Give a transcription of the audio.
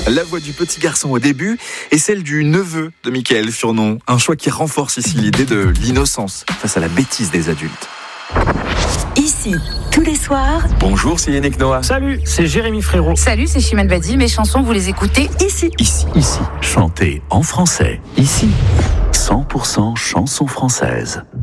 La voix du petit garçon au début et celle du neveu de Michael Furnon. Un choix qui renforce ici l'idée de l'innocence face à la bêtise des adultes. Ici, tous les soirs. Bonjour, c'est Yannick Noah. Salut, c'est Jérémy Frérot. Salut, c'est Chimène Badi. Mes chansons, vous les écoutez ici. Ici. Chantez en français. Ici. 100% chansons françaises.